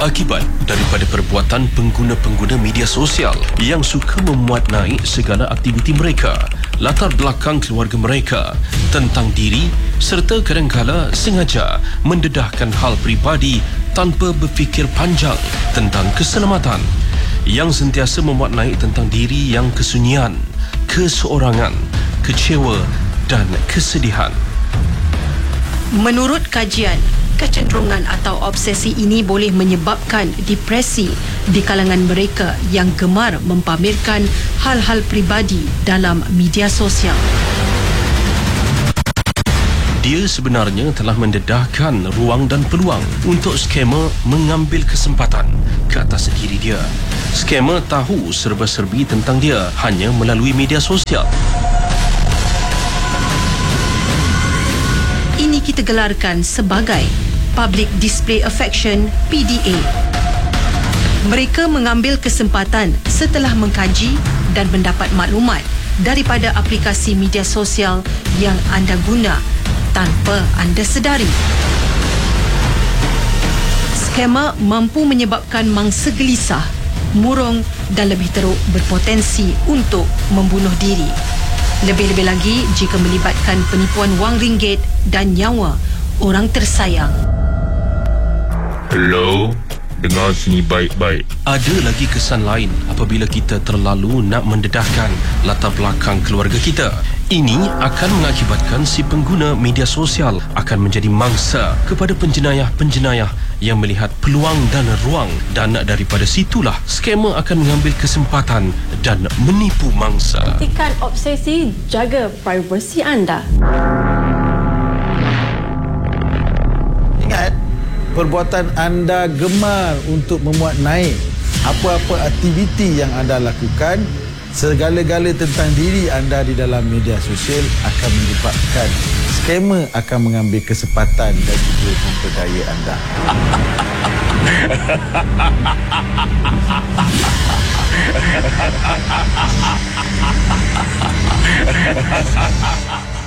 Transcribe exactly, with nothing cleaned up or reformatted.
Akibat daripada perbuatan pengguna-pengguna media sosial yang suka memuat naik segala aktiviti mereka, latar belakang keluarga mereka, tentang diri serta kadangkala sengaja mendedahkan hal peribadi tanpa berfikir panjang tentang keselamatan, yang sentiasa memuat naik tentang diri yang kesunyian, keseorangan, kecewa dan kesedihan. Menurut kajian, kecenderungan atau obsesi ini boleh menyebabkan depresi di kalangan mereka yang gemar mempamerkan hal-hal peribadi dalam media sosial. Dia sebenarnya telah mendedahkan ruang dan peluang untuk skamer mengambil kesempatan ke atas diri dia. Skamer tahu serba-serbi tentang dia hanya melalui media sosial. Ini kita gelarkan sebagai Public Display Affection P D A. Mereka mengambil kesempatan setelah mengkaji dan mendapat maklumat daripada aplikasi media sosial yang anda guna tanpa anda sedari. Skamer mampu menyebabkan mangsa gelisah, murung dan lebih teruk berpotensi untuk membunuh diri. Lebih-lebih lagi jika melibatkan penipuan wang ringgit dan nyawa orang tersayang. Hello, dengar sini baik-baik. Ada lagi kesan lain apabila kita terlalu nak mendedahkan latar belakang keluarga kita. Ini akan mengakibatkan si pengguna media sosial akan menjadi mangsa kepada penjenayah-penjenayah yang melihat peluang dan ruang, dan daripada situlah skamer akan mengambil kesempatan dan menipu mangsa. Hentikan obsesi, jaga privasi anda. Ingat, perbuatan anda gemar untuk memuat naik apa-apa aktiviti yang anda lakukan, segala-gala tentang diri anda di dalam media sosial akan menyebabkan skamer akan mengambil kesempatan dan juga memperdaya anda. Ha ha ha ha ha.